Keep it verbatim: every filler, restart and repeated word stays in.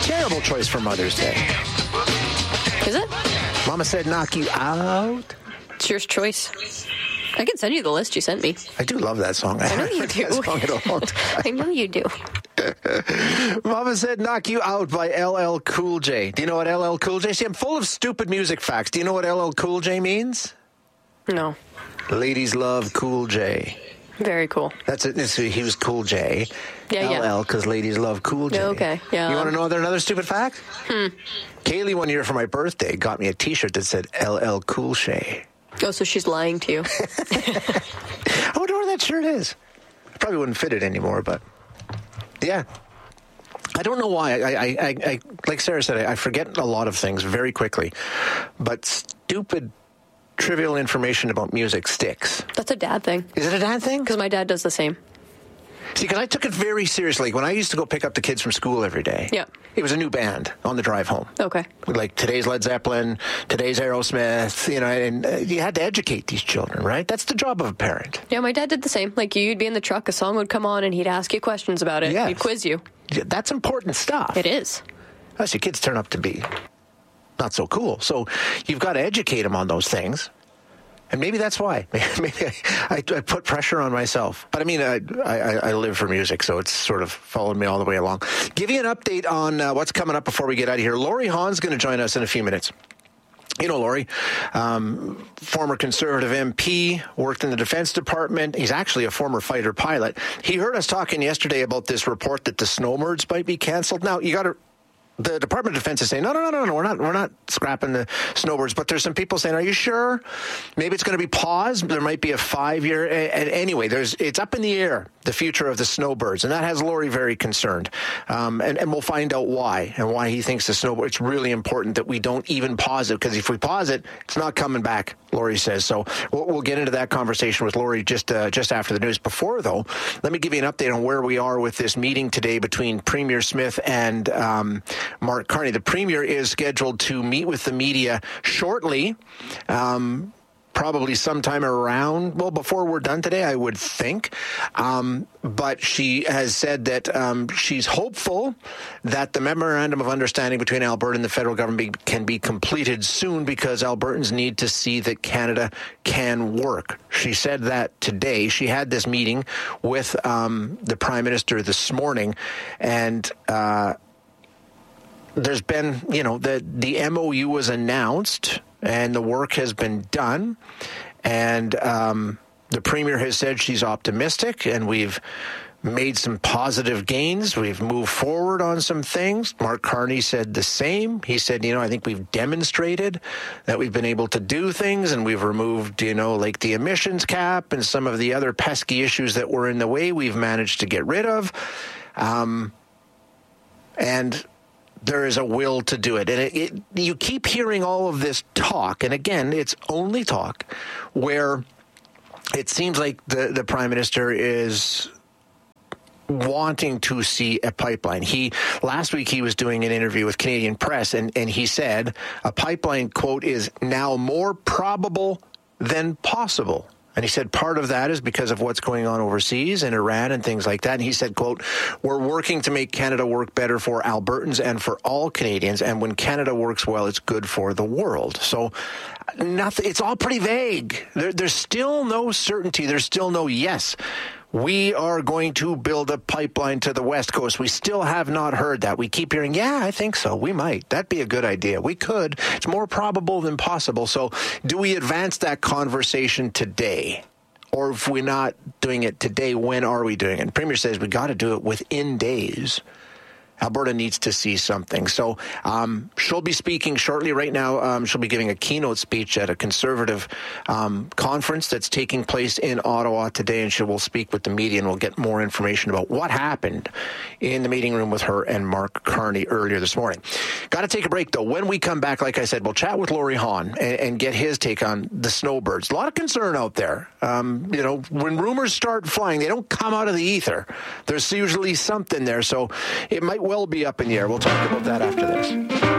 Terrible choice for Mother's Day. Is it? Mama said knock you out. It's your choice. I can send you the list you sent me. I do love that song. I know you do. That song in a long time. I know you do. Mama said knock you out by L L Cool J. Do you know what L L Cool J? See, I'm full of stupid music facts. Do you know what L L Cool J means? No. Ladies love Cool J. Very cool. That's it. It's, he was Cool J. Yeah, yeah. L L because ladies love Cool J. Okay, yeah. You want to know another, another stupid fact? Hmm. Kaylee one year for my birthday got me a T-shirt that said L L Cool Shay. Oh, so she's lying to you. I wonder where that shirt is. I probably wouldn't fit it anymore, but yeah. I don't know why. I, I, I, I like Sarah said, I, I forget a lot of things very quickly, but stupid, trivial information about music sticks. That's a dad thing. Is it a dad thing? Because my dad does the same. See, because I took it very seriously. When I used to go pick up the kids from school every day, yeah, it was a new band on the drive home. Okay. Like today's Led Zeppelin, today's Aerosmith, you know, and uh, you had to educate these children, right? That's the job of a parent. Yeah, my dad did the same. Like, you'd be in the truck, a song would come on, and he'd ask you questions about it. Yes. He'd quiz you. Yeah, that's important stuff. It is. Unless your kids turn up to be not so cool. So you've got to educate them on those things. And maybe that's why. Maybe I, I, I put pressure on myself. But I mean, I, I, I live for music, so it's sort of followed me all the way along. Give you an update on uh, what's coming up before we get out of here. Laurie Hahn's going to join us in a few minutes. You know Laurie, um, former Conservative M P, worked in the Defense Department. He's actually a former fighter pilot. He heard us talking yesterday about this report that the snowbirds might be canceled. Now, you got to... The Department of Defense is saying, no, no, no, no, no, we're not, we're not scrapping the snowbirds. But there's some people saying, are you sure? Maybe it's going to be paused. There might be a five-year. And anyway, there's it's up in the air, the future of the snowbirds, and that has Laurie very concerned. Um, and, and we'll find out why and why he thinks the snowbird. It's really important that we don't even pause it, because if we pause it, it's not coming back, Laurie says. So we'll, we'll get into that conversation with Laurie just uh, just after the news. Before though, let me give you an update on where we are with this meeting today between Premier Smith and Um, Mark Carney. The Premier is scheduled to meet with the media shortly, um, probably sometime around, well, before we're done today, I would think. Um, but she has said that um, she's hopeful that the Memorandum of Understanding between Alberta and the federal government be, can be completed soon, because Albertans need to see that Canada can work. She said that today. She had this meeting with um, the Prime Minister this morning, and uh there's been, you know, the, the M O U was announced and the work has been done. And um, the Premier has said she's optimistic, and we've made some positive gains. We've moved forward on some things. Mark Carney said the same. He said, you know, I think we've demonstrated that we've been able to do things, and we've removed, you know, like the emissions cap and some of the other pesky issues that were in the way we've managed to get rid of. Um, and there is a will to do it. And it, it, you keep hearing all of this talk, and again, it's only talk, where it seems like the, the Prime Minister is wanting to see a pipeline. He last week he was doing an interview with Canadian Press, and, and he said a pipeline, quote, is now more probable than possible. And he said part of that is because of what's going on overseas in Iran and things like that. And he said, quote, we're working to make Canada work better for Albertans and for all Canadians. And when Canada works well, it's good for the world. So nothing, it's all pretty vague. There, there's still no certainty. There's still no yes. We are going to build a pipeline to the West Coast. We still have not heard that. We keep hearing, yeah, I think so. We might. That'd be a good idea. We could. It's more probable than possible. So do we advance that conversation today? Or if we're not doing it today, when are we doing it? And Premier says we got to do it within days. Alberta needs to see something. So um, she'll be speaking shortly. Right now, um, she'll be giving a keynote speech at a Conservative um, conference that's taking place in Ottawa today, and she will speak with the media, and we'll get more information about what happened in the meeting room with her and Mark Carney earlier this morning. Got to take a break, though. When we come back, like I said, we'll chat with Laurie Hahn and, and get his take on the snowbirds. A lot of concern out there. Um, you know, when rumors start flying, they don't come out of the ether. There's usually something there, so it might well be up in the air. We'll talk about that after this.